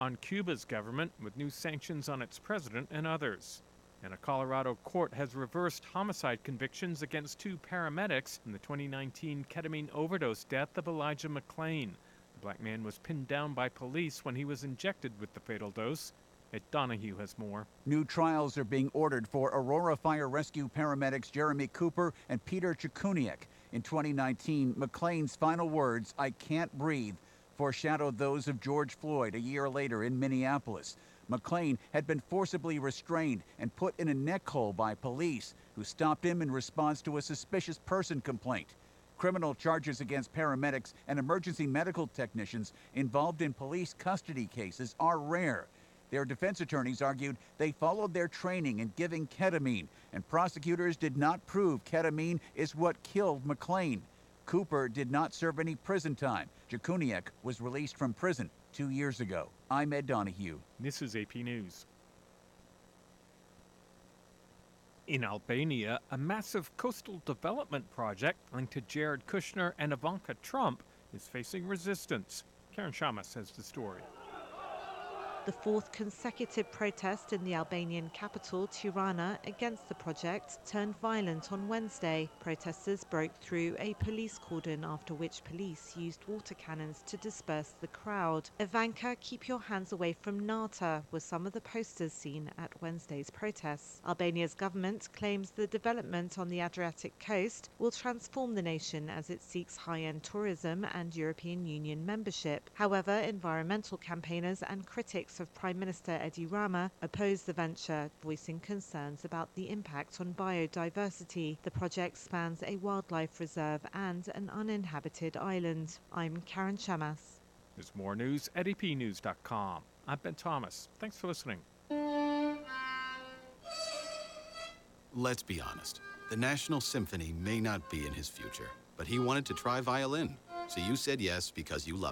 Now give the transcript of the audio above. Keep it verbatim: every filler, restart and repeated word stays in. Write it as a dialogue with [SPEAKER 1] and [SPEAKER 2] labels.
[SPEAKER 1] on Cuba's government with new sanctions on its president and others. And a Colorado court has reversed homicide convictions against two paramedics in the twenty nineteen ketamine overdose death of Elijah McClain. The black man was pinned down by police when he was injected with the fatal dose. Ed Donahue has more.
[SPEAKER 2] New trials are being ordered for Aurora Fire Rescue paramedics Jeremy Cooper and Peter Chikuniak. In twenty nineteen, McClain's final words, "I can't breathe," foreshadowed those of George Floyd a year later in Minneapolis. McClain had been forcibly restrained and put in a neck hole by police, who stopped him in response to a suspicious person complaint. Criminal charges against paramedics and emergency medical technicians involved in police custody cases are rare. Their defense attorneys argued they followed their training in giving ketamine, and prosecutors did not prove ketamine is what killed McClain. Cooper did not serve any prison time. Chikuniak was released from prison two years ago. I'm Ed Donahue.
[SPEAKER 1] This is A P News. In Albania, a massive coastal development project linked to Jared Kushner and Ivanka Trump is facing resistance. Karen Shamas has the story.
[SPEAKER 3] The fourth consecutive protest in the Albanian capital, Tirana, against the project turned violent on Wednesday. Protesters broke through a police cordon, after which police used water cannons to disperse the crowd. Ivanka, keep your hands away from Nata, were some of the posters seen at Wednesday's protests. Albania's government claims the development on the Adriatic coast will transform the nation as it seeks high-end tourism and European Union membership. However, environmental campaigners and critics of Prime Minister Edi Rama opposed the venture, voicing concerns about the impact on biodiversity. The project spans a wildlife reserve and an uninhabited island. I'm Karen Shamas.
[SPEAKER 1] There's more news at A P news dot com. I'm Ben Thomas. Thanks for listening.
[SPEAKER 4] Let's be honest. The National Symphony may not be in his future, but he wanted to try violin. So you said yes because you love